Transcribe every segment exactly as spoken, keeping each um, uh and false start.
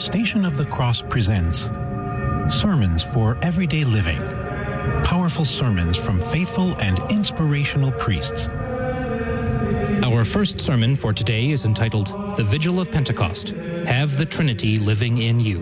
Station of the Cross presents Sermons for Everyday Living. Powerful sermons from faithful and inspirational priests. Our first sermon for today is entitled The Vigil of Pentecost. Have the Trinity living in you.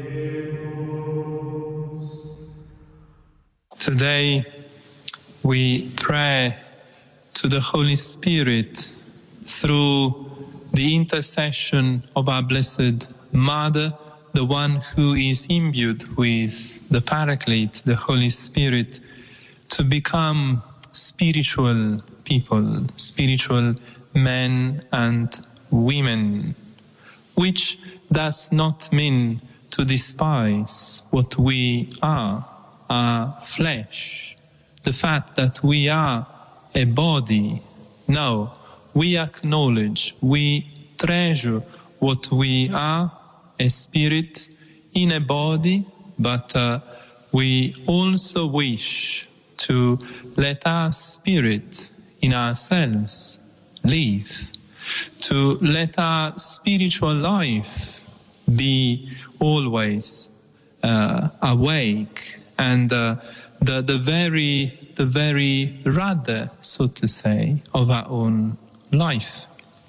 Today we pray to the Holy Spirit through the intercession of our Blessed Mother, the one who is imbued with the Paraclete, the Holy Spirit, to become spiritual people, spiritual men and women, which does not mean to despise what we are, our flesh, the fact that we are a body. No, we acknowledge, we treasure what we are, a spirit in a body, but uh, we also wish to let our spirit in ourselves live, to let our spiritual life be always uh, awake and uh, the, the very the very rudder, so to say, of our own life.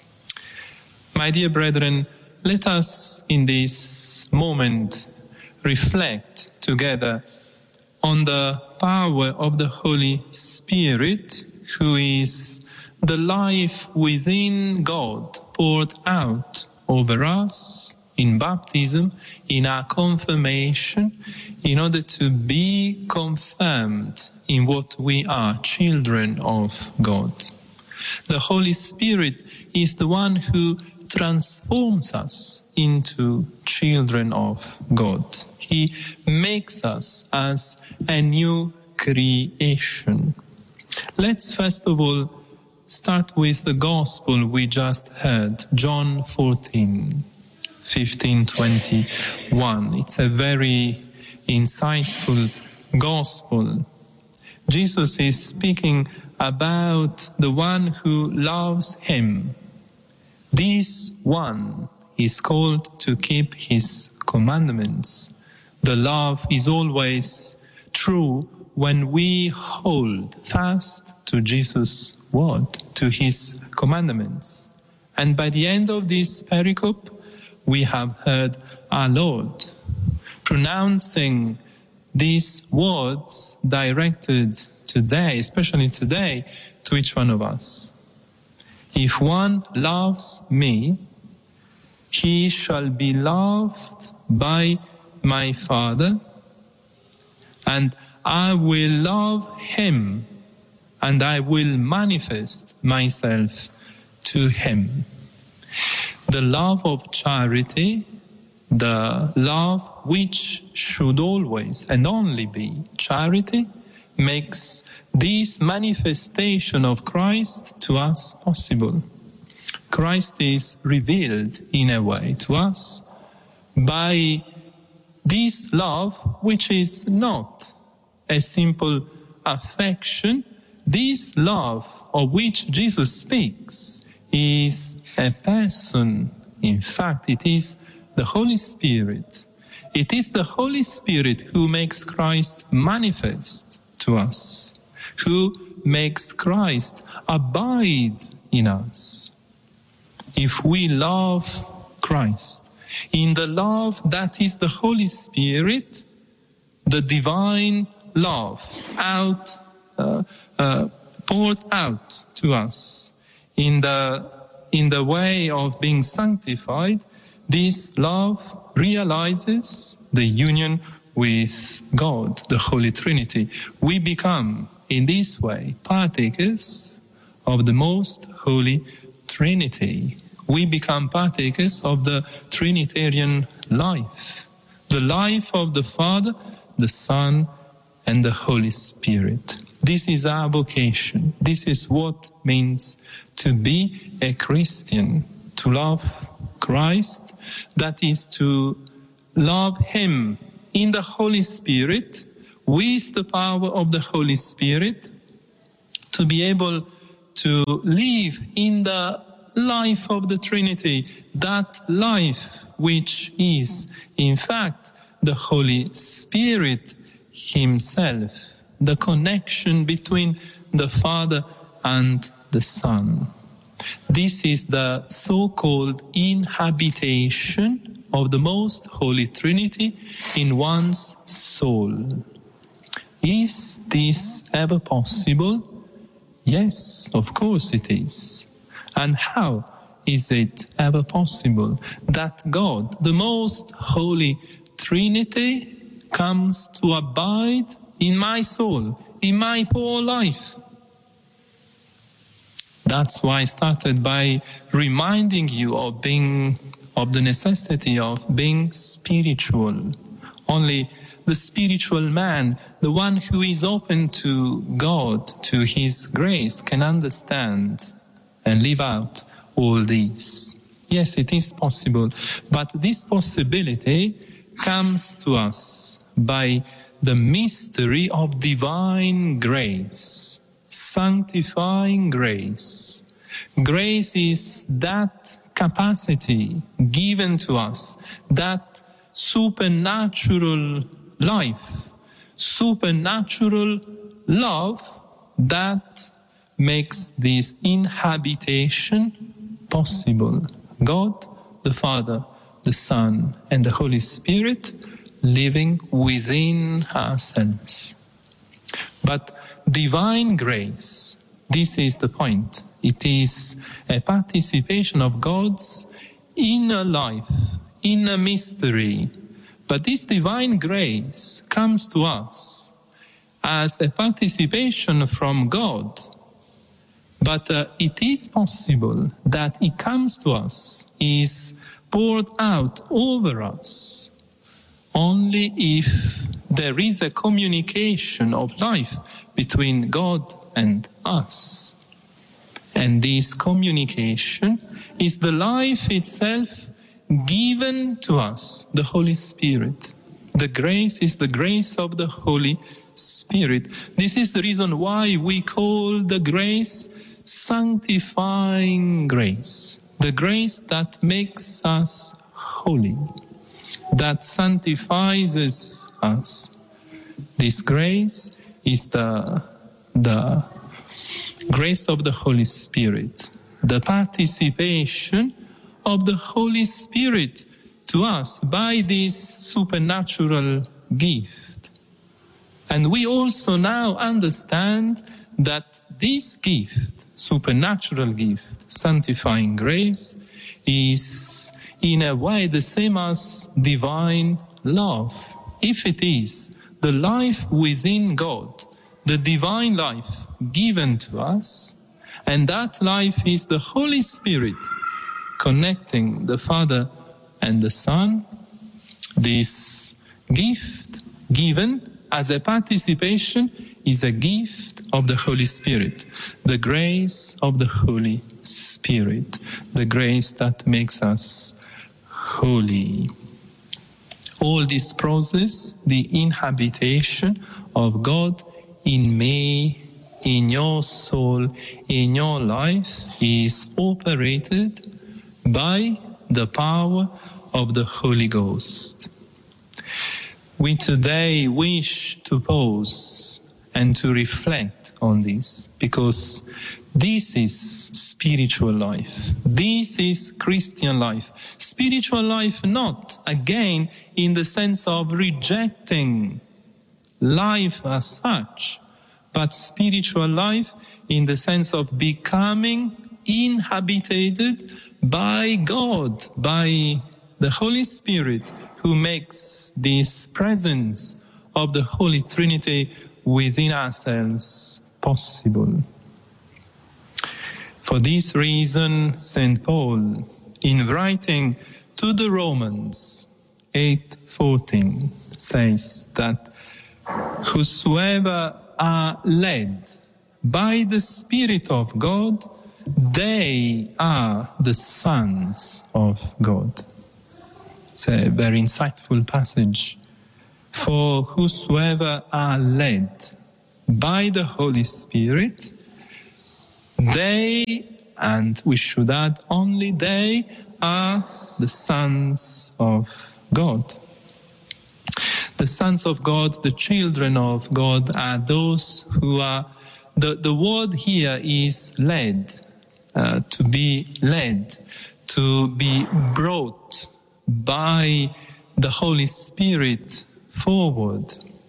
My dear brethren, let us in this moment reflect together on the power of the Holy Spirit, who is the life within God poured out over us in baptism, in our confirmation, in order to be confirmed in what we are, children of God. The Holy Spirit is the one who transforms us into children of God. He makes us as a new creation. Let's first of all start with the gospel we just heard, John fourteen, fifteen, twenty-one. It's a very insightful gospel. Jesus is speaking about the one who loves him. This one is called to keep his commandments. The love is always true when we hold fast to Jesus' word, to his commandments. And by the end of this pericope, we have heard our Lord pronouncing these words directed today, especially today, to each one of us. If one loves me, he shall be loved by my Father, and I will love him, and I will manifest myself to him. The love of charity, the love which should always and only be charity, makes this manifestation of Christ to us possible. Christ is revealed in a way to us by this love, which is not a simple affection. This love of which Jesus speaks is a person. In fact, it is the Holy Spirit. It is the Holy Spirit who makes Christ manifest to us, who makes Christ abide in us. If we love Christ, in the love that is the Holy Spirit, the divine love out, uh, uh, poured out to us in the, in the way of being sanctified, this love realizes the union with God, the Holy Trinity. We become, in this way, partakers of the most Holy Trinity. We become partakers of the Trinitarian life, the life of the Father, the Son, and the Holy Spirit. This is our vocation. This is what it means to be a Christian, to love Christ, that is to love him in the Holy Spirit, with the power of the Holy Spirit, to be able to live in the life of the Trinity, that life which is, in fact, the Holy Spirit Himself, the connection between the Father and the Son. This is the so-called inhabitation of the Most Holy Trinity in one's soul. Is this ever possible? Yes, of course it is. And how is it ever possible that God, the Most Holy Trinity, comes to abide in my soul, in my poor life? That's why I started by reminding you of being, of the necessity of being spiritual. Only the spiritual man, the one who is open to God, to His grace, can understand and live out all these. Yes, it is possible, but this possibility comes to us by the mystery of divine grace, sanctifying grace. Grace is that capacity given to us, that supernatural life, supernatural love that makes this inhabitation possible. God, the Father, the Son, and the Holy Spirit living within ourselves. But divine grace, this is the point. It is a participation of God's inner life, inner mystery. But this divine grace comes to us as a participation from God. But uh, it is possible that it comes to us, is poured out over us, only if there is a communication of life between God and us. And this communication is the life itself given to us, the Holy Spirit. The grace is the grace of the Holy Spirit. This is the reason why we call the grace sanctifying grace, the grace that makes us holy, that sanctifies us. This grace is the, the grace of the Holy Spirit, the participation of the Holy Spirit to us by this supernatural gift. And we also now understand that this gift, supernatural gift, sanctifying grace, is in a way the same as divine love. If it is the life within God, the divine life given to us, and that life is the Holy Spirit connecting the Father and the Son, this gift given as a participation is a gift of the Holy Spirit, the grace of the Holy Spirit, the grace that makes us holy. All this process, the inhabitation of God in me, in your soul, in your life, is operated by the power of the Holy Ghost. We today wish to pause and to reflect on this, because this is spiritual life. This is Christian life. Spiritual life not, again, in the sense of rejecting life as such, but spiritual life in the sense of becoming inhabited by God, by the Holy Spirit, who makes this presence of the Holy Trinity within ourselves possible. For this reason, Saint Paul, in writing to the Romans eight fourteen, says that whosoever are led by the Spirit of God, they are the sons of God. It's a very insightful passage. For whosoever are led by the Holy Spirit, they and we should add, only they are the sons of God. The sons of God, the children of God, are those who are, the, the word here is led, uh, to be led, to be brought by the Holy Spirit forward.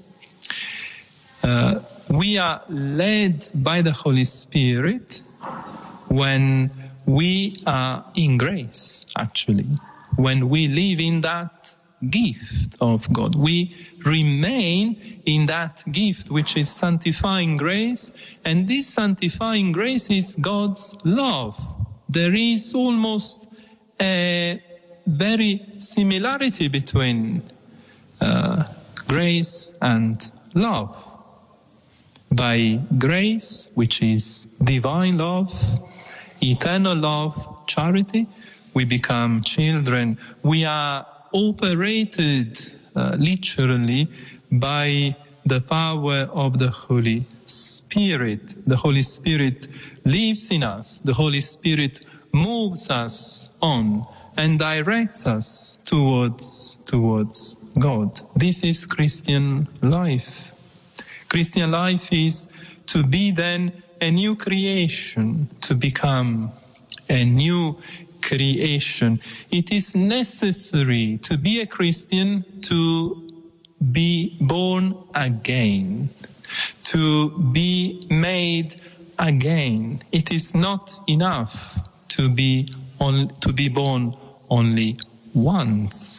Uh, we are led by the Holy Spirit when we are in grace, actually, when we live in that gift of God. We remain in that gift which is sanctifying grace, and this sanctifying grace is God's love. There is almost a very similarity between uh, grace and love. By grace, which is divine love, eternal love, charity, we become children. We are operated uh, literally by the power of the Holy Spirit. The Holy Spirit lives in us. The Holy Spirit moves us on and directs us towards, towards God. This is Christian life. Christian life is to be then a new creation, to become a new creation. It is necessary to be a Christian to be born again, to be made again. It is not enough to be on, to be born only once.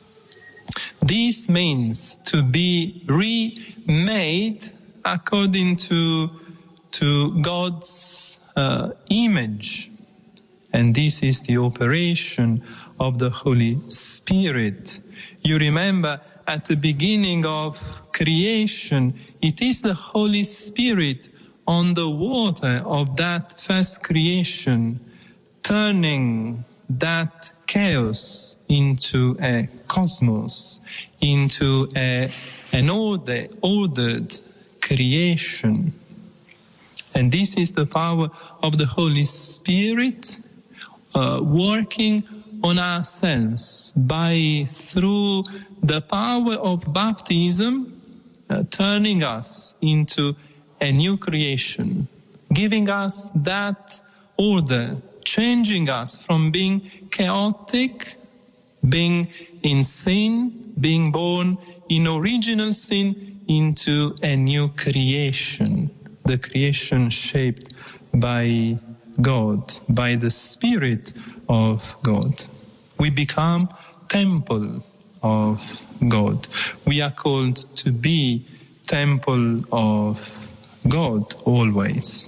This means to be remade according to, to God's uh, image. And this is the operation of the Holy Spirit. You remember at the beginning of creation, it is the Holy Spirit on the water of that first creation, turning that chaos into a cosmos, into a, an order, ordered creation. And this is the power of the Holy Spirit uh, working on ourselves by, through the power of baptism, uh, turning us into a new creation, giving us that order, changing us from being chaotic, being in sin, being born in original sin, into a new creation, the creation shaped by God, by the Spirit of God. We become temple of God. We are called to be temple of God always.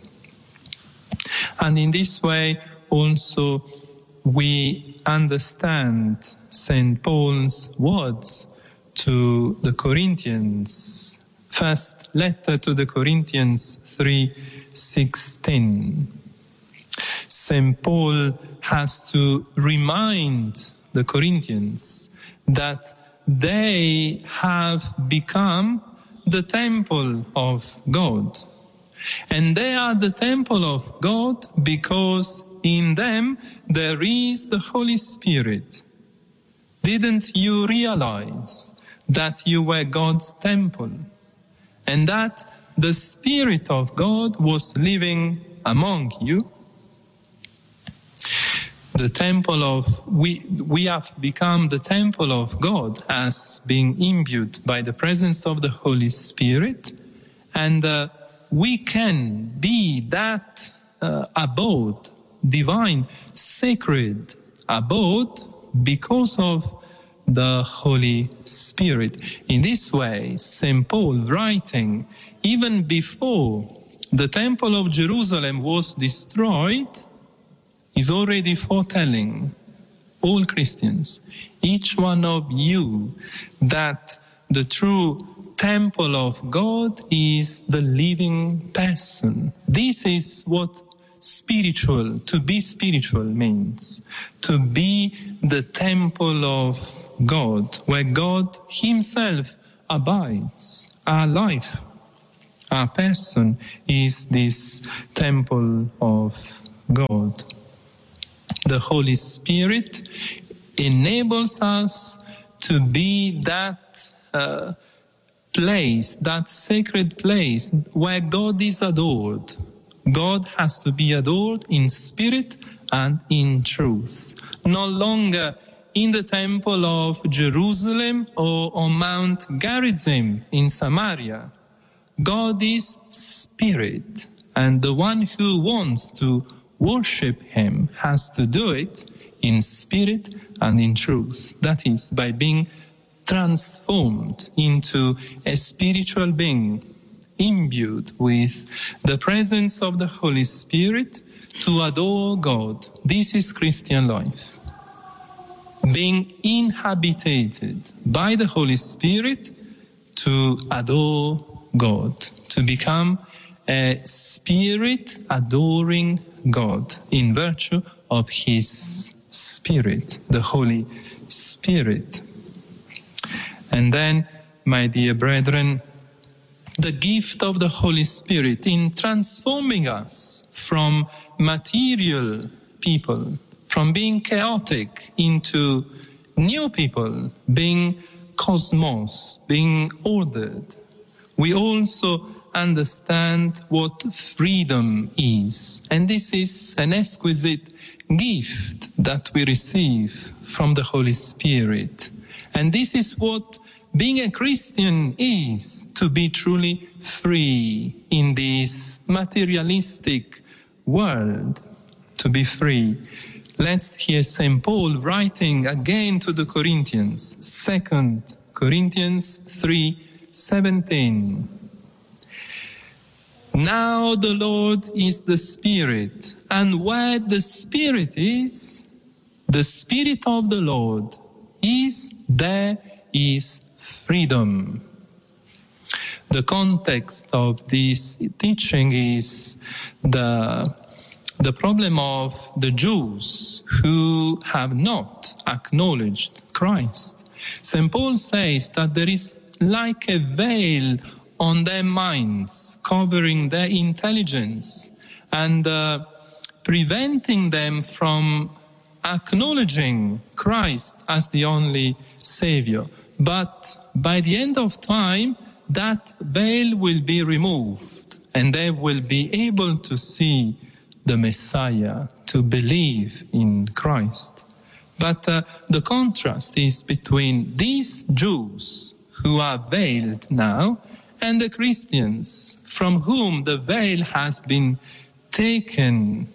And in this way, also, we understand Saint Paul's words to the Corinthians. First letter to the Corinthians three sixteen. Saint Paul has to remind the Corinthians that they have become the temple of God. And they are the temple of God because in them there is the Holy Spirit. Didn't you realize that you were God's temple and that the Spirit of God was living among you? The temple of, we, we have become the temple of God as being imbued by the presence of the Holy Spirit, and uh, we can be that uh, abode, divine, sacred abode, because of the Holy Spirit. In this way, Saint Paul, writing even before the Temple of Jerusalem was destroyed, is already foretelling all Christians, each one of you, that the true temple of God is the living person. This is what spiritual, to be spiritual means, to be the temple of God, where God Himself abides. Our life, our person is this temple of God. The Holy Spirit enables us to be that uh, place, that sacred place where God is adored. God has to be adored in spirit and in truth. No longer in the temple of Jerusalem or on Mount Gerizim in Samaria. God is spirit, and the one who wants to worship him has to do it in spirit and in truth. That is, by being transformed into a spiritual being, imbued with the presence of the Holy Spirit to adore God. This is Christian life. Being inhabited by the Holy Spirit to adore God, to become a spirit adoring God in virtue of his Spirit, the Holy Spirit. And then, my dear brethren, the gift of the Holy Spirit in transforming us from material people, from being chaotic into new people, being cosmos, being ordered. We also understand what freedom is. And this is an exquisite gift that we receive from the Holy Spirit. And this is what being a Christian is, to be truly free in this materialistic world, to be free. Let's hear Saint Paul writing again to the Corinthians, Second Corinthians three seventeen. Now the Lord is the Spirit, and where the Spirit is, the Spirit of the Lord is, there is freedom. The context of this teaching is the, the problem of the Jews who have not acknowledged Christ. Saint Paul says that there is like a veil on their minds, covering their intelligence and uh, preventing them from acknowledging Christ as the only Savior. But by the end of time, that veil will be removed, and they will be able to see the Messiah, to believe in Christ. But uh, the contrast is between these Jews who are veiled now and the Christians from whom the veil has been taken.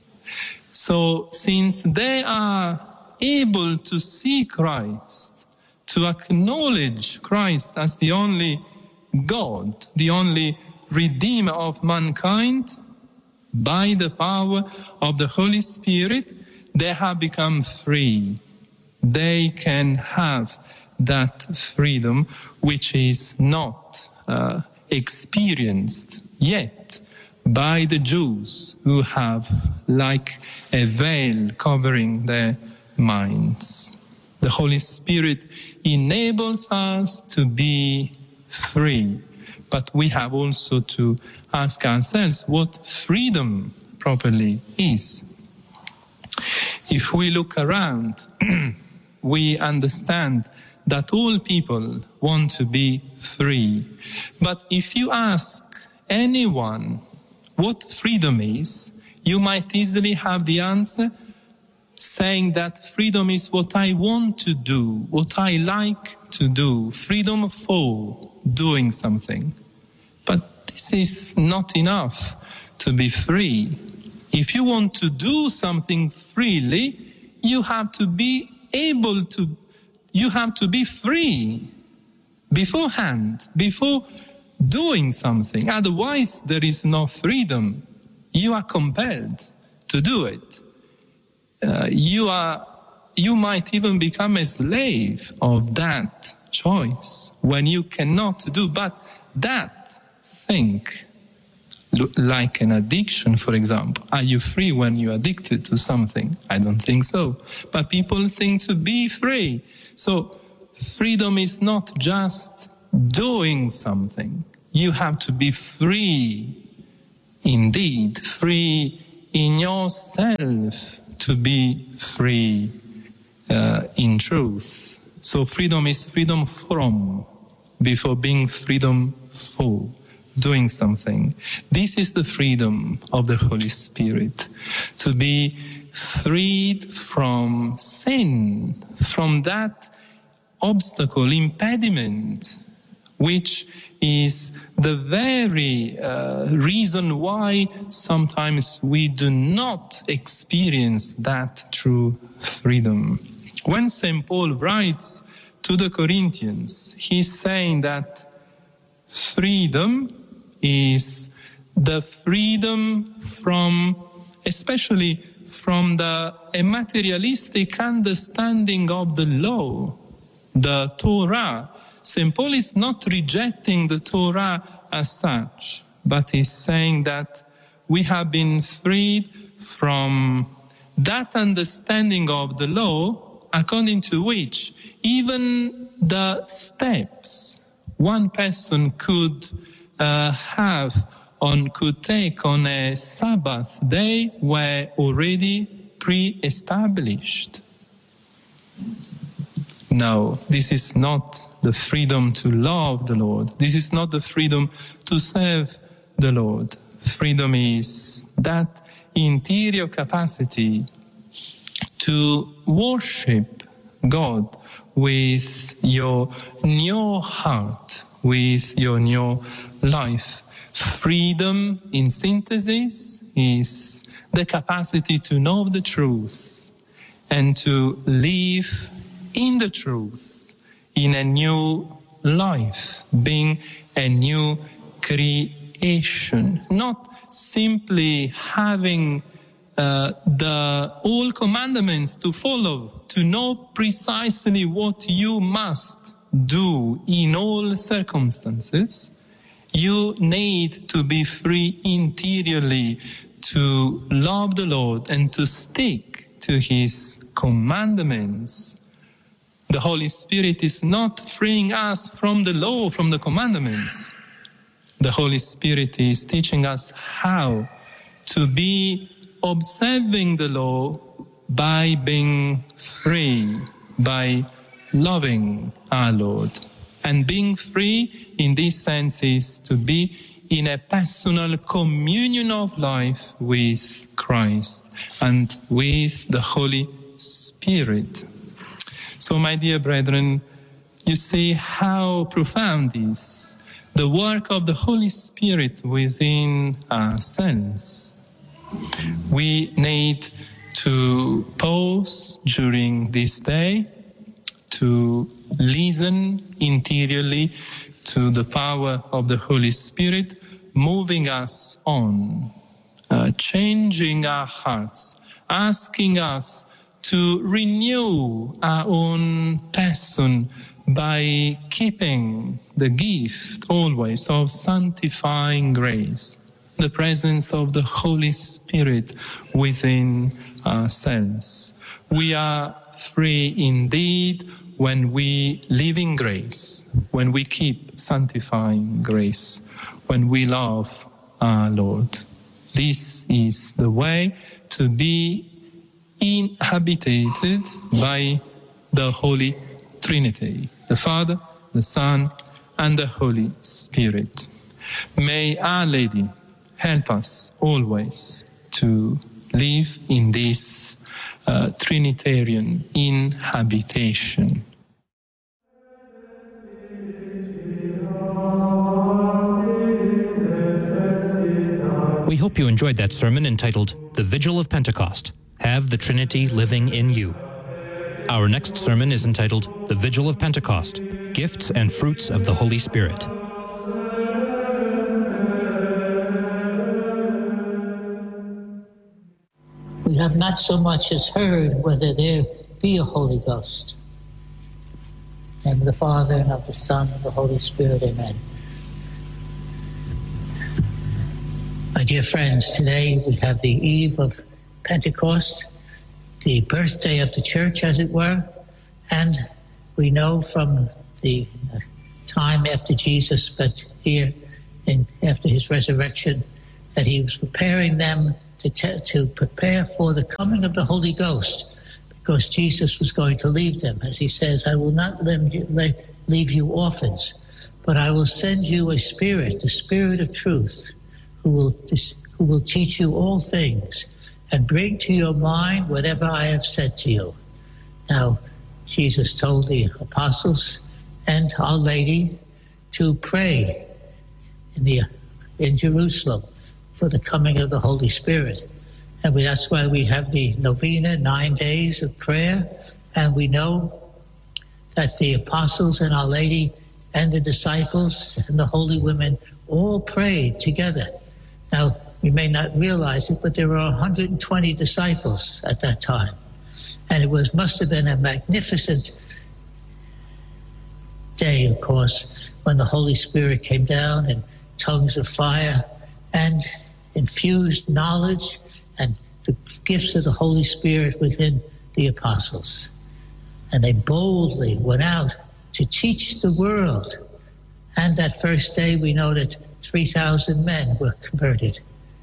So since they are able to see Christ, to acknowledge Christ as the only God, the only Redeemer of mankind, by the power of the Holy Spirit, they have become free. They can have that freedom which is not uh, experienced yet by the Jews who have like a veil covering their minds. The Holy Spirit enables us to be free, but we have also to ask ourselves what freedom properly is. If we look around, we understand that all people want to be free. But if you ask anyone what freedom is, you might easily have the answer saying that freedom is what I want to do, what I like to do, freedom for doing something. But this is not enough to be free. If you want to do something freely, you have to be able to, you have to be free beforehand, before doing something. Otherwise, there is no freedom. You are compelled to do it. Uh, you are, you might even become a slave of that choice when you cannot do but that thing. Like an addiction, for example. Are you free when you're addicted to something? I don't think so. But people think to be free. So freedom is not just doing something. You have to be free indeed, free in yourself to be free uh, in truth. So freedom is freedom from, before being freedom for, doing something. This is the freedom of the Holy Spirit, to be freed from sin, from that obstacle, impediment, which is the very uh, reason why sometimes we do not experience that true freedom. When Saint Paul writes to the Corinthians, he's saying that freedom is the freedom from, especially from the a materialistic understanding of the law, the Torah. Saint Paul is not rejecting the Torah as such, but he's saying that we have been freed from that understanding of the law according to which even the steps one person could uh, have on, could take on a Sabbath day were already pre-established. No, this is not the freedom to love the Lord. This is not the freedom to serve the Lord. Freedom is that interior capacity to worship God with your new heart, with your new life. Freedom, in synthesis, is the capacity to know the truth and to live in the truth, in a new life, being a new creation, not simply having uh, the all commandments to follow, to know precisely what you must do in all circumstances. You need to be free interiorly to love the Lord and to stick to His commandments. The Holy Spirit is not freeing us from the law, from the commandments. The Holy Spirit is teaching us how to be observing the law by being free, by loving our Lord. And being free in this sense is to be in a personal communion of life with Christ and with the Holy Spirit. So, my dear brethren, you see how profound is the work of the Holy Spirit within ourselves. We need to pause during this day to listen interiorly to the power of the Holy Spirit moving us on, uh, changing our hearts, asking us to renew our own person by keeping the gift always of sanctifying grace, the presence of the Holy Spirit within ourselves. We are free indeed when we live in grace, when we keep sanctifying grace, when we love our Lord. This is the way to be inhabited by the Holy Trinity, the Father, the Son, and the Holy Spirit. May Our Lady help us always to live in this uh, Trinitarian inhabitation. We hope you enjoyed that sermon entitled The Vigil of Pentecost. Have the Trinity living in you. Our next sermon is entitled The Vigil of Pentecost, Gifts and Fruits of the Holy Spirit. We have not so much as heard whether there be a Holy Ghost. In the name of the Father, and of the Son, and of the Holy Spirit, amen. My dear friends, today we have the eve of Pentecost, the birthday of the church, as it were, and we know from the time after Jesus, but here in, after his resurrection, that he was preparing them to to, te- to prepare for the coming of the Holy Ghost, because Jesus was going to leave them. As he says, I will not leave you orphans, but I will send you a Spirit, the Spirit of truth, who will, who will teach you all things and bring to your mind whatever I have said to you. Now, Jesus told the apostles and Our Lady to pray in, the, in Jerusalem for the coming of the Holy Spirit. And we, that's why we have the novena, nine days of prayer. And we know that the apostles and Our Lady and the disciples and the holy women all prayed together. Now, we may not realize it, but there were one hundred twenty disciples at that time. And it was must have been a magnificent day, of course, when the Holy Spirit came down in tongues of fire and infused knowledge and the gifts of the Holy Spirit within the apostles. And they boldly went out to teach the world. And that first day, we know that three thousand men were converted.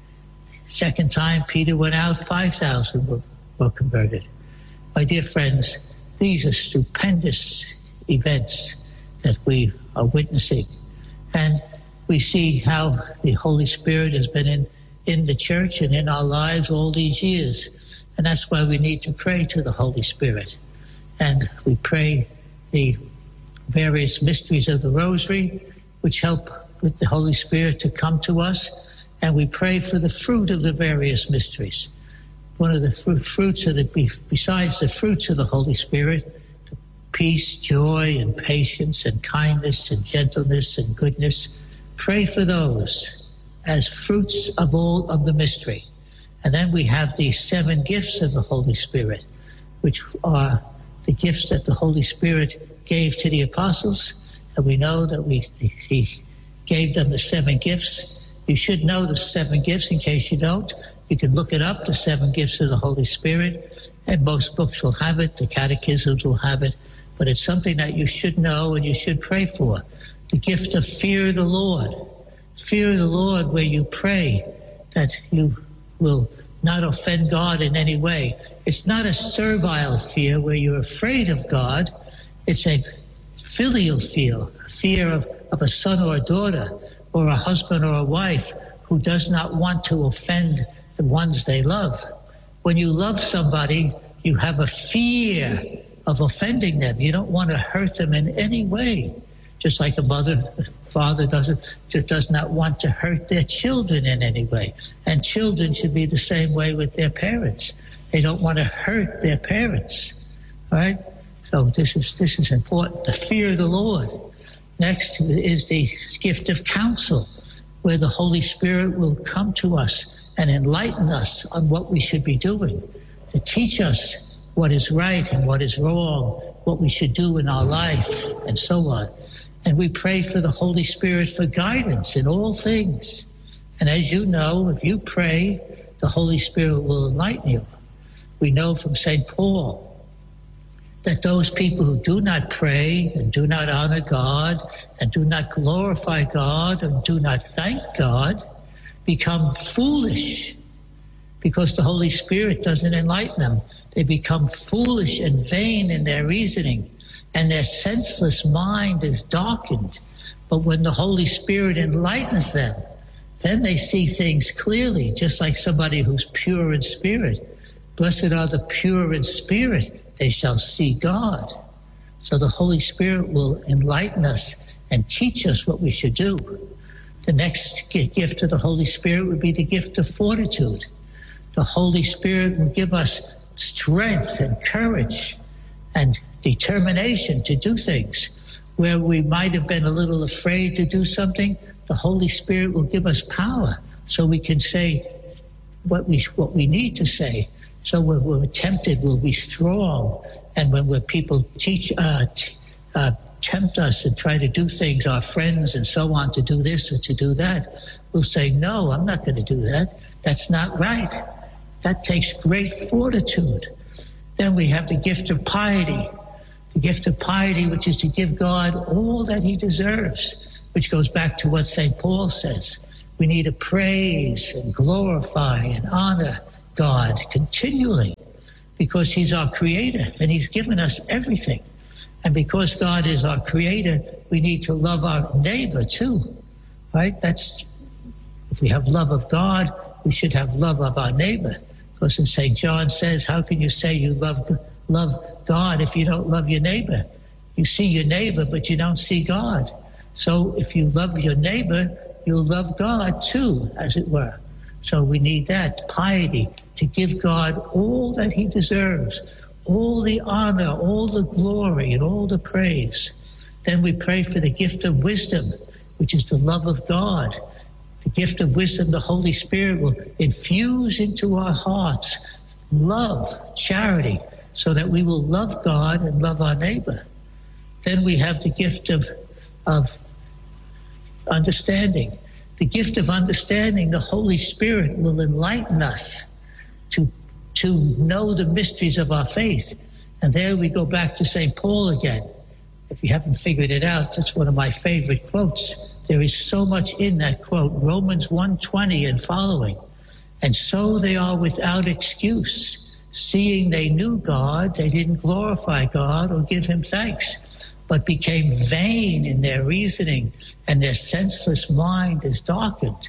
Second time Peter went out, five thousand were, were converted. My dear friends, these are stupendous events that we are witnessing. And we see how the Holy Spirit has been in, in the church and in our lives all these years. And that's why we need to pray to the Holy Spirit. And we pray the various mysteries of the Rosary, which help with the Holy Spirit to come to us. And we pray for the fruit of the various mysteries. One of the fru- fruits of the, besides the fruits of the Holy Spirit, peace, joy, and patience, and kindness, and gentleness, and goodness. Pray for those as fruits of all of the mystery. And then we have the seven gifts of the Holy Spirit, which are the gifts that the Holy Spirit gave to the apostles. And we know that we he gave them the seven gifts. You should know the seven gifts in case you don't. You can look it up, the seven gifts of the Holy Spirit, and most books will have it, the catechisms will have it, but it's something that you should know and you should pray for. The gift of fear of the Lord. Fear of the Lord, where you pray that you will not offend God in any way. It's not a servile fear where you're afraid of God. It's a filial fear, fear of, of a son or a daughter, or a husband or a wife who does not want to offend the ones they love. When you love somebody, you have a fear of offending them. You don't want to hurt them in any way. Just like a mother, a father doesn't, just does not want to hurt their children in any way. And children should be the same way with their parents. They don't want to hurt their parents. All right? So this is this is important. The fear of the Lord. Next is the gift of counsel, where the Holy Spirit will come to us and enlighten us on what we should be doing, to teach us what is right and what is wrong, what we should do in our life, and so on. And we pray for the Holy Spirit for guidance in all things. And as you know, if you pray, the Holy Spirit will enlighten you. We know from Saint Paul that those people who do not pray and do not honor God and do not glorify God and do not thank God become foolish because the Holy Spirit doesn't enlighten them. They become foolish and vain in their reasoning, and their senseless mind is darkened. But when the Holy Spirit enlightens them, then they see things clearly, just like somebody who's pure in spirit. Blessed are the pure in spirit, they shall see God. So the Holy Spirit will enlighten us and teach us what we should do. The next gift of the Holy Spirit would be the gift of fortitude. The Holy Spirit will give us strength and courage and determination to do things. Where we might have been a little afraid to do something, the Holy Spirit will give us power so we can say what we what we need to say. So when we're tempted, we'll be strong. And when we're people teach, uh, t- uh, tempt us and try to do things, our friends and so on, to do this or to do that, we'll say, no, I'm not going to do that. That's not right. That takes great fortitude. Then we have the gift of piety. The gift of piety, which is to give God all that he deserves, which goes back to what Saint Paul says. We need to praise and glorify and honor God continually because he's our creator and he's given us everything. And because God is our creator, we need to love our neighbor too, right? That's, if we have love of God, we should have love of our neighbor. Because in Saint John says, how can you say you love, love God if you don't love your neighbor? You see your neighbor, but you don't see God. So if you love your neighbor, you'll love God too, as it were. So we need that piety to give God all that he deserves, all the honor, all the glory, and all the praise. Then we pray for the gift of wisdom, which is the love of God. The gift of wisdom, the Holy Spirit will infuse into our hearts love, charity, so that we will love God and love our neighbor. Then we have the gift of, of understanding. The gift of understanding, the Holy Spirit will enlighten us to, to know the mysteries of our faith. And there we go back to Saint Paul again. If you haven't figured it out, that's one of my favorite quotes. There is so much in that quote, Romans one twenty and following. And so they are without excuse. Seeing they knew God, they didn't glorify God or give him thanks, but became vain in their reasoning, and their senseless mind is darkened.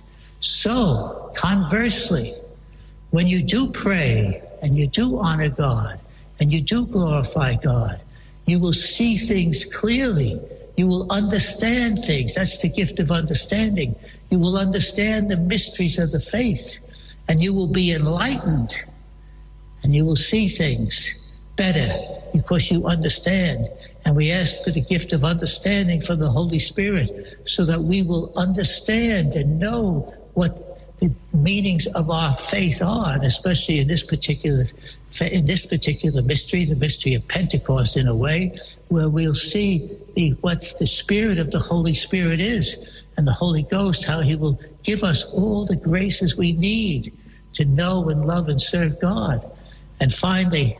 So, conversely, when you do pray, and you do honor God, and you do glorify God, you will see things clearly. You will understand things. That's the gift of understanding. You will understand the mysteries of the faith, and you will be enlightened, and you will see things better because you understand. And we ask for the gift of understanding from the Holy Spirit so that we will understand and know what the meanings of our faith are, and especially in this particular in this particular mystery, the mystery of Pentecost, in a way, where we'll see the, what the Spirit of the Holy Spirit is, and the Holy Ghost, how he will give us all the graces we need to know and love and serve God. And finally,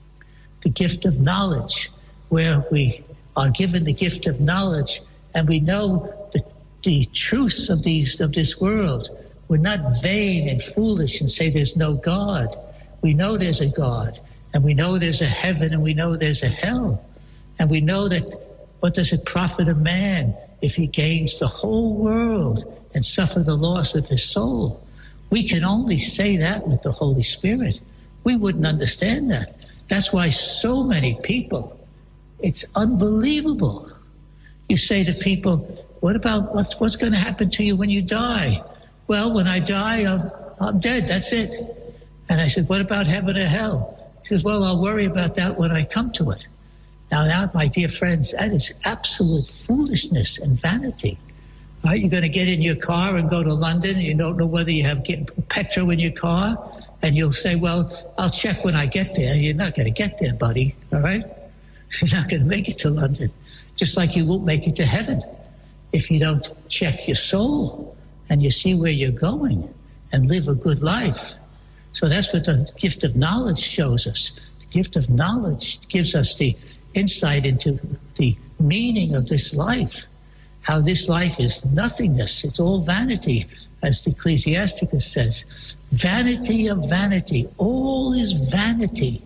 the gift of knowledge, where we are given the gift of knowledge and we know the, the truths of these of this world. We're not vain and foolish and say there's no God. We know there's a God, and we know there's a heaven, and we know there's a hell. And we know that what does it profit a man if he gains the whole world and suffer the loss of his soul? We can only say that with the Holy Spirit. We wouldn't understand that. That's why so many people, it's unbelievable. You say to people, what about what's, what's going to happen to you when you die? Well, when I die, I'm, I'm dead. That's it. And I said, what about heaven or hell? He says, well, I'll worry about that when I come to it. Now, now, my dear friends, that is absolute foolishness and vanity. Right? You're going to get in your car and go to London, and you don't know whether you have get petrol in your car, and you'll say, well, I'll check when I get there. You're not going to get there, buddy, all right? You're not going to make it to London, just like you won't make it to heaven if you don't check your soul and you see where you're going and live a good life. So that's what the gift of knowledge shows us. The gift of knowledge gives us the insight into the meaning of this life, how this life is nothingness. It's all vanity, as the Ecclesiasticus says. Vanity of vanity. All is vanity.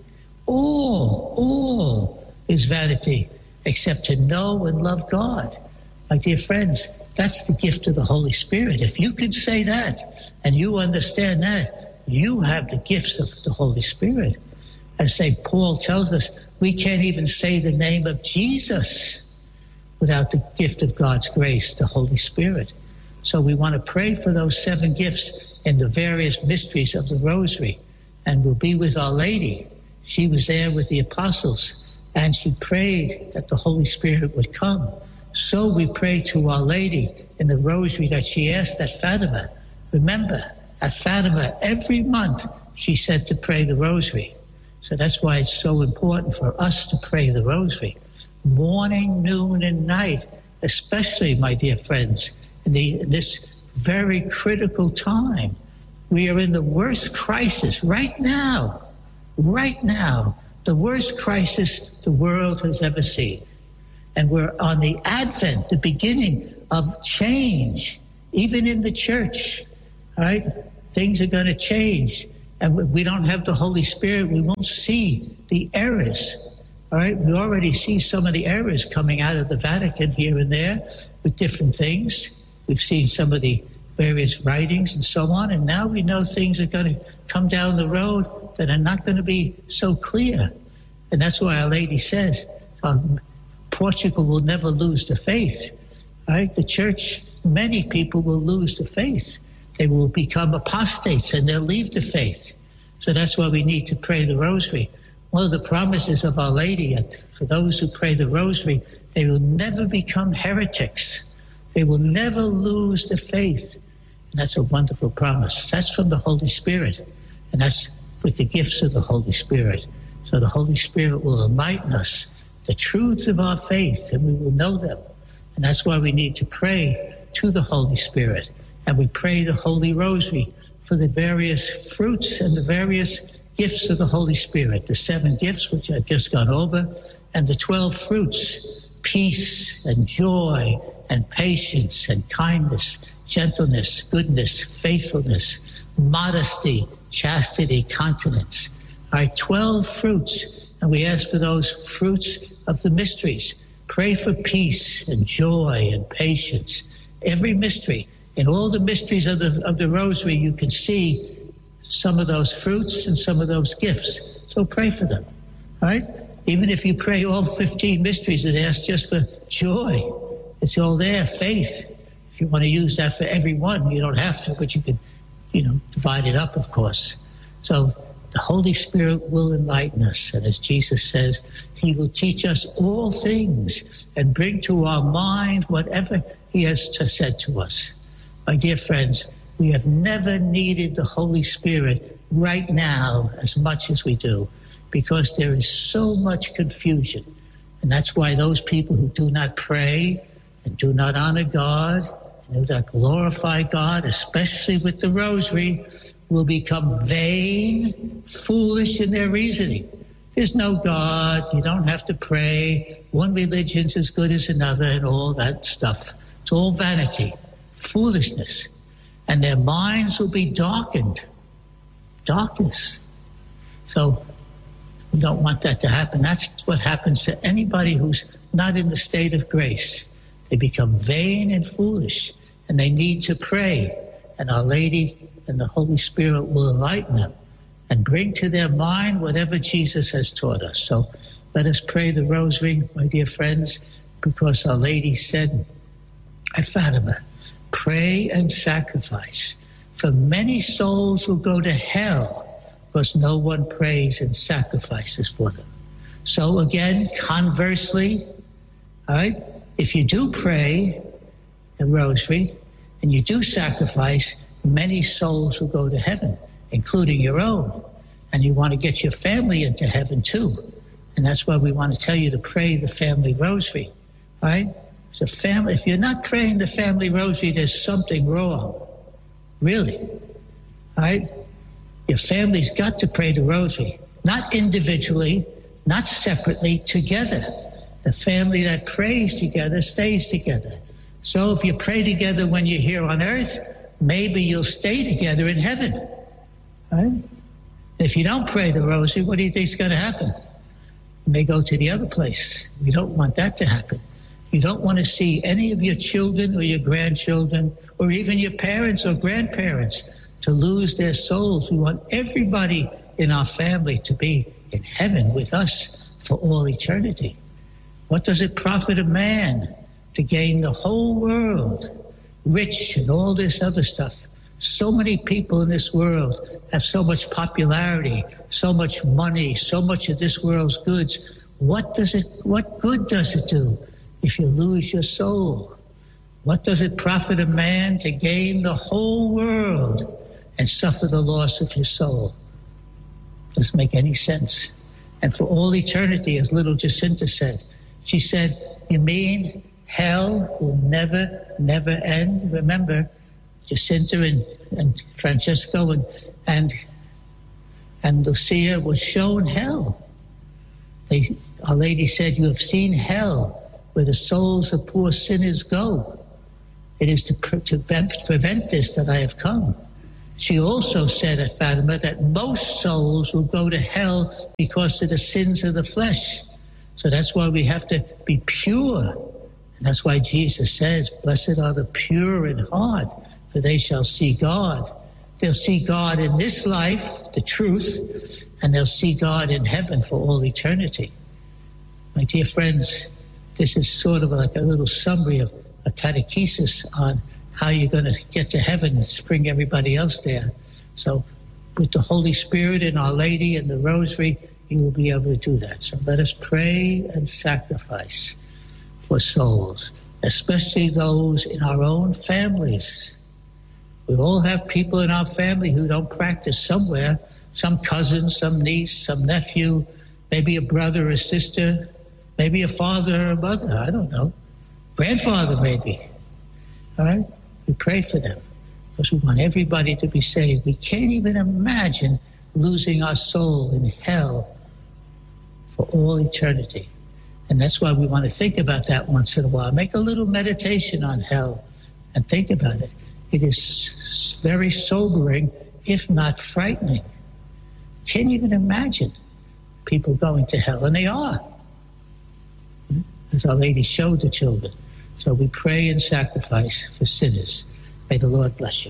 All, all is vanity, except to know and love God. My dear friends, that's the gift of the Holy Spirit. If you can say that and you understand that, you have the gifts of the Holy Spirit. As Saint Paul tells us, we can't even say the name of Jesus without the gift of God's grace, the Holy Spirit. So we want to pray for those seven gifts in the various mysteries of the Rosary. And we'll be with Our Lady. She was there with the apostles, and she prayed that the Holy Spirit would come. So we pray to Our Lady in the Rosary that she asked at Fatima. Remember, at Fatima, every month she said to pray the Rosary. So that's why it's so important for us to pray the Rosary. Morning, noon, and night, especially, my dear friends, in, the, in this very critical time. We are in the worst crisis right now, right now, the worst crisis the world has ever seen. And we're on the advent, the beginning of change even in the church, all right, things are going to change. And we don't have the Holy Spirit, we won't see the errors. All right, we already see some of the errors coming out of the Vatican here and there with different things. We've seen some of the various writings and so on, and now we know things are going to come down the road that are not going to be so clear. And that's why Our Lady says um, Portugal will never lose the faith. All right, the church, many people will lose the faith. They will become apostates and they'll leave the faith. So that's why we need to pray the rosary. One of the promises of Our Lady, for those who pray the rosary, they will never become heretics. They will never lose the faith. And that's a wonderful promise. That's from the Holy Spirit. And that's with the gifts of the Holy Spirit. So the Holy Spirit will enlighten us, the truths of our faith, and we will know them. And that's why we need to pray to the Holy Spirit. And we pray the Holy Rosary for the various fruits and the various gifts of the Holy Spirit, the seven gifts, which I've just gone over, and the twelve fruits, peace and joy and patience and kindness, gentleness, goodness, faithfulness, modesty, chastity, continence. All right, twelve fruits, and we ask for those fruits of the mysteries. Pray for peace and joy and patience. Every mystery, in all the mysteries of the of the Rosary, you can see some of those fruits and some of those gifts. So pray for them, all right? Even if you pray all fifteen mysteries and ask just for joy, it's all there, faith. If you want to use that for every one, you don't have to, but you can, you know, divide it up, of course. So the Holy Spirit will enlighten us. And as Jesus says, he will teach us all things and bring to our mind whatever he has to, said to us. My dear friends, we have never needed the Holy Spirit right now as much as we do, because there is so much confusion. And that's why those people who do not pray and do not honor God and do not glorify God, especially with the Rosary, will become vain, foolish in their reasoning. There's no God, you don't have to pray, one religion's as good as another, and all that stuff. It's all vanity, foolishness. And their minds will be darkened. Darkness. So we don't want that to happen. That's what happens to anybody who's not in the state of grace. They become vain and foolish, and they need to pray. And Our Lady and the Holy Spirit will enlighten them and bring to their mind whatever Jesus has taught us. So let us pray the Rosary, my dear friends, because Our Lady said at Fatima, pray and sacrifice, for many souls will go to hell because no one prays and sacrifices for them. So again, conversely, all right, if you do pray the Rosary and you do sacrifice, many souls will go to heaven, including your own. And you want to get your family into heaven too. And that's why we want to tell you to pray the family Rosary, all right? So family, if you're not praying the family Rosary, there's something wrong. Really. All right? Your family's got to pray the Rosary. Not individually, not separately, together. The family that prays together stays together. So if you pray together when you're here on earth, maybe you'll stay together in heaven. All right? If you don't pray the Rosary, what do you think is going to happen? You may go to the other place. We don't want that to happen. You don't want to see any of your children or your grandchildren or even your parents or grandparents to lose their souls. We want everybody in our family to be in heaven with us for all eternity. What does it profit a man to gain the whole world, rich and all this other stuff? So many people in this world have so much popularity, so much money, so much of this world's goods. What does it, what good does it do if you lose your soul? What does it profit a man to gain the whole world and suffer the loss of his soul? Doesn't make any sense. And for all eternity, as little Jacinta said, she said, you mean hell will never, never end? Remember, Jacinta and, and Francesco and, and, and Lucia were shown hell. They, Our Lady said, you have seen hell, where the souls of poor sinners go. It is to, pre- to prevent this that I have come. She also said at Fatima that most souls will go to hell because of the sins of the flesh. So that's why we have to be pure. And that's why Jesus says, blessed are the pure in heart, for they shall see God. They'll see God in this life, the truth, and they'll see God in heaven for all eternity. My dear friends, this is sort of like a little summary of a catechesis on how you're going to get to heaven and bring everybody else there. So with the Holy Spirit and Our Lady and the Rosary, you will be able to do that. So let us pray and sacrifice for souls, especially those in our own families. We all have people in our family who don't practice somewhere, some cousin, some niece, some nephew, maybe a brother or sister, maybe a father or a mother, I don't know. Grandfather maybe. All right? We pray for them because we want everybody to be saved. We can't even imagine losing our soul in hell for all eternity. And that's why we want to think about that once in a while. Make a little meditation on hell and think about it. It is very sobering, if not frightening. Can't even imagine people going to hell, and they are, as Our Lady showed the children. So we pray and sacrifice for sinners. May the Lord bless you.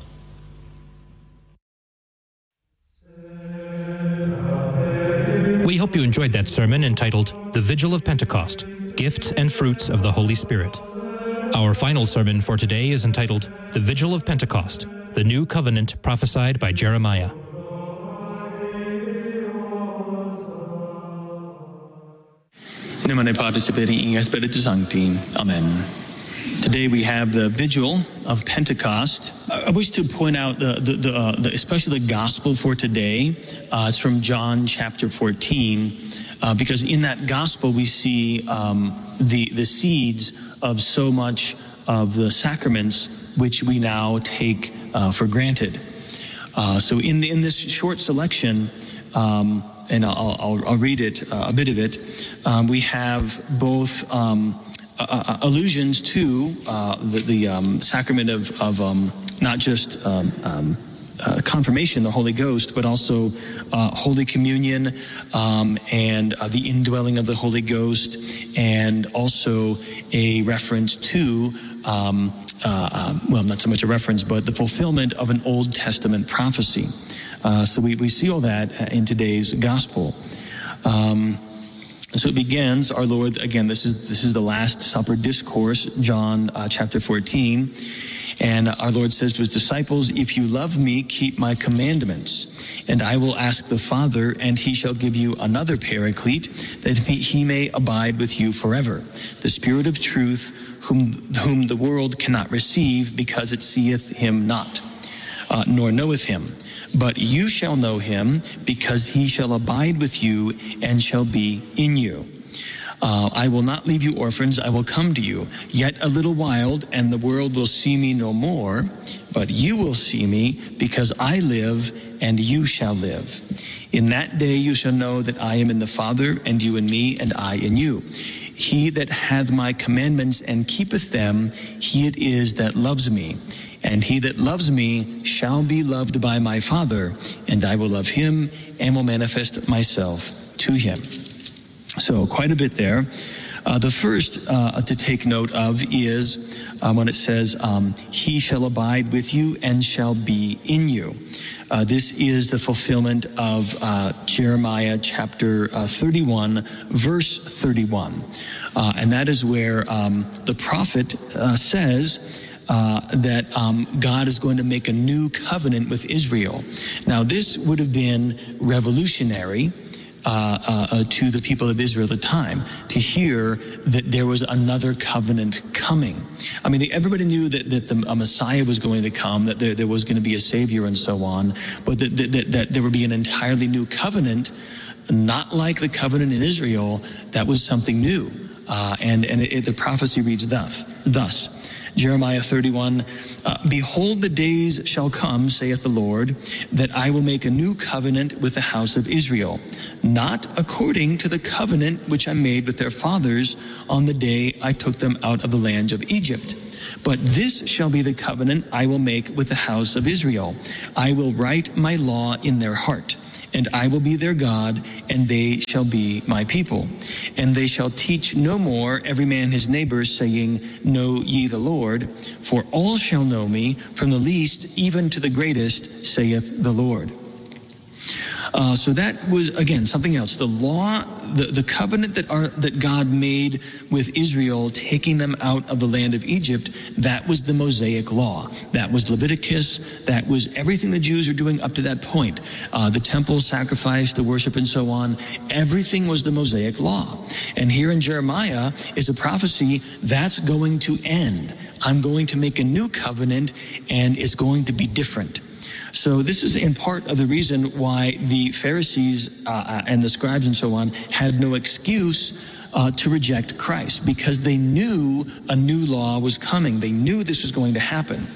We hope you enjoyed that sermon entitled The Vigil of Pentecost, Gifts and Fruits of the Holy Spirit. Our final sermon for today is entitled The Vigil of Pentecost, the New Covenant Prophesied by Jeremiah. Nemane participating in Spiritu Sancti. Amen. Today we have the Vigil of Pentecost. I wish to point out the, the, the, uh, the especially the gospel for today. Uh, it's from John chapter fourteen, uh, because in that gospel we see um, the the seeds of so much of the sacraments which we now take uh, for granted. Uh, so in the, in this short selection, um, and I'll, I'll, I'll read it, uh, a bit of it, um, we have both um, uh, allusions to uh, the, the um, sacrament of, of um, not just um, um, uh, confirmation, the Holy Ghost, but also uh, Holy Communion um, and uh, the indwelling of the Holy Ghost, and also a reference to um, uh, um, well, not so much a reference, but the fulfillment of an Old Testament prophecy. Uh, so we, we see all that in today's gospel. Um, so it begins, our Lord, again, this is this is the Last Supper discourse, John uh, chapter fourteen. And our Lord says to his disciples, if you love me, keep my commandments. And I will ask the Father, and he shall give you another paraclete, that he may abide with you forever. The Spirit of truth, whom, whom the world cannot receive, because it seeth him not, uh, nor knoweth him. But you shall know him, because he shall abide with you, and shall be in you. Uh, I will not leave you orphans, I will come to you. Yet a little while, and the world will see me no more, but you will see me, because I live, and you shall live. In that day you shall know that I am in the Father, and you in me, and I in you. He that hath my commandments and keepeth them, he it is that loves me. And he that loves me shall be loved by my Father, and I will love him, and will manifest myself to him. So quite a bit there. Uh, the first uh, to take note of is uh, when it says, um, he shall abide with you and shall be in you. Uh, this is the fulfillment of uh, Jeremiah chapter uh, thirty-one, verse thirty-one. Uh, and that is where um, the prophet uh, says, Uh, that um, God is going to make a new covenant with Israel. Now, this would have been revolutionary uh, uh, uh, to the people of Israel at the time, to hear that there was another covenant coming. I mean, they, everybody knew that, that the a Messiah was going to come, that there, there was going to be a Savior and so on, but that, that, that there would be an entirely new covenant, not like the covenant in Israel. That was something new. Uh, and and it, it, the prophecy reads thus, thus Jeremiah thirty-one, uh, behold, the days shall come, saith the Lord, that I will make a new covenant with the house of Israel, not according to the covenant which I made with their fathers on the day I took them out of the land of Egypt. But this shall be the covenant I will make with the house of Israel. I will write my law in their heart, and I will be their God, and they shall be my people. And they shall teach no more every man his neighbor, saying, Know ye the Lord, for all shall know me, from the least even to the greatest, saith the Lord. Uh, so that was, again, something else. The law, the, the covenant that are, that God made with Israel, taking them out of the land of Egypt, that was the Mosaic law. That was Leviticus. That was everything the Jews were doing up to that point. Uh, the temple, sacrifice, the worship, and so on. Everything was the Mosaic law. And here in Jeremiah is a prophecy that's going to end. I'm going to make a new covenant, and it's going to be different. So this is in part of the reason why the Pharisees uh, and the scribes and so on had no excuse uh, to reject Christ, because they knew a new law was coming. They knew this was going to happen.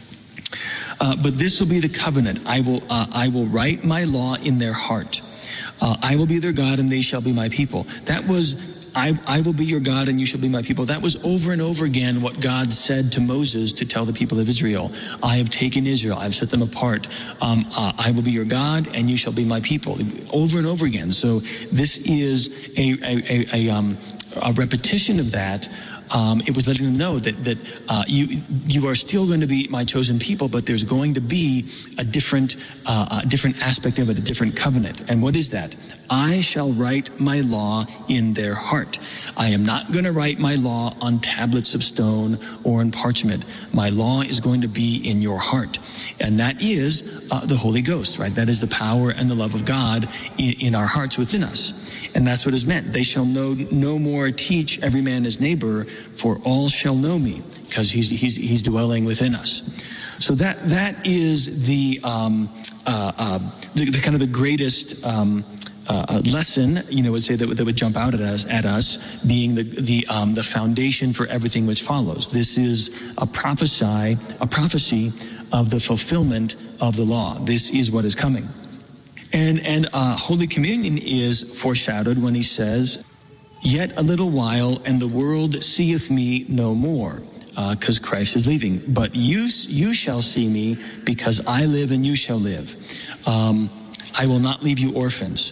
Uh, but this will be the covenant. I will, uh, I will write my law in their heart. Uh, I will be their God, and they shall be my people. That was I, I will be your God and you shall be my people. That was over and over again what God said to Moses to tell the people of Israel. I have taken Israel. I have set them apart. Um, uh, I will be your God and you shall be my people. Over and over again. So this is a, a, a, a, um, a repetition of that. Um, it was letting them know that that uh, you you are still going to be my chosen people, but there's going to be a different uh, a different aspect of it, a different covenant. And what is that? I shall write my law in their heart. I am not going to write my law on tablets of stone or in parchment. My law is going to be in your heart, and that is uh, the Holy Ghost, right? That is the power and the love of God in, in our hearts within us. And that's what is meant. They shall know no more teach every man his neighbor, for all shall know me, because he's he's he's dwelling within us. So that that is the um, uh, uh, the, the kind of the greatest um, uh, lesson, you know, would say that that would jump out at us at us being the the um, the foundation for everything which follows. This is a prophesy a prophecy of the fulfillment of the law. This is what is coming. And and uh, Holy Communion is foreshadowed when he says, yet a little while, and the world seeth me no more, because uh, Christ is leaving. But you you shall see me, because I live and you shall live. Um, I will not leave you orphans.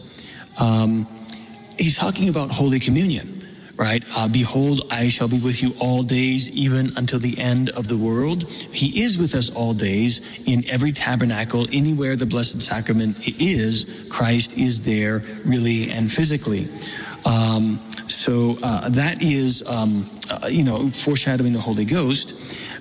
Um, he's talking about Holy Communion, right? Uh, Behold, I shall be with you all days, even until the end of the world. He is with us all days in every tabernacle, anywhere the Blessed Sacrament is. Christ is there really and physically. Um, so uh, that is, um, uh, you know, foreshadowing the Holy Ghost.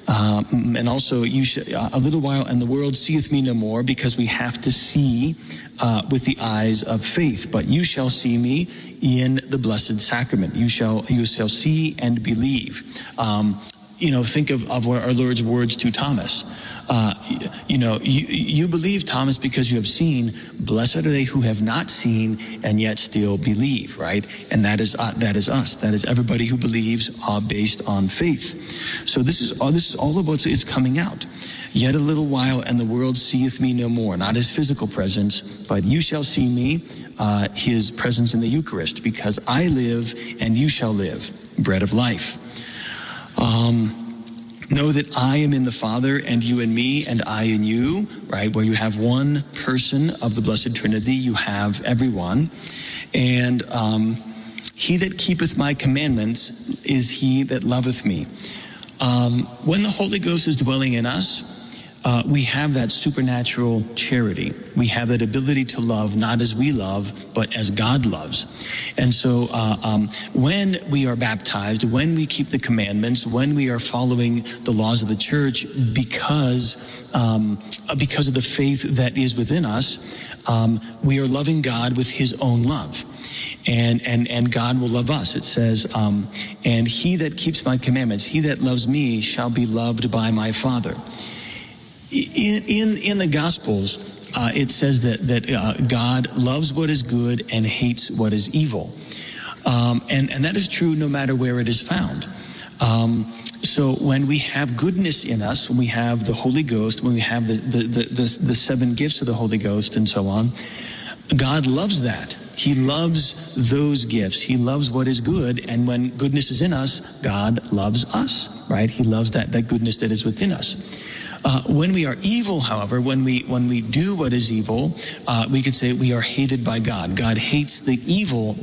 Um, and also, you sh- uh, a little while, and the world seeth me no more, because we have to see uh, with the eyes of faith. But you shall see me in the Blessed Sacrament. You shall you shall see and believe. Um, you know, think of, of our Lord's words to Thomas. Uh, you, you know, you, you believe, Thomas, because you have seen. Blessed are they who have not seen and yet still believe, right? And that is uh, that is us. That is everybody who believes uh, based on faith. So this is all. This is all of what is coming out. Yet a little while, and the world seeth me no more. Not his physical presence, but you shall see me, uh, his presence in the Eucharist, because I live and you shall live. Bread of life. Um, know that I am in the Father, and you in me, and I in you, right? Where you have one person of the Blessed Trinity, you have everyone. And um, he that keepeth my commandments is he that loveth me. Um, when the Holy Ghost is dwelling in us, Uh, we have that supernatural charity. We have that ability to love, not as we love, but as God loves. And so uh, um, when we are baptized, when we keep the commandments, when we are following the laws of the church, because um, because of the faith that is within us, um, we are loving God with his own love. And, and, and God will love us. It says, um, and he that keeps my commandments, he that loves me shall be loved by my Father. In, in, in the Gospels, uh, it says that, that uh, God loves what is good and hates what is evil. Um, and, and that is true no matter where it is found. Um, so when we have goodness in us, when we have the Holy Ghost, when we have the, the, the, the, the seven gifts of the Holy Ghost and so on, God loves that. He loves those gifts. He loves what is good. And when goodness is in us, God loves us, right? He loves that, that goodness that is within us. Uh, when we are evil, however, when we when we do what is evil, uh, we could say we are hated by God. God hates the evil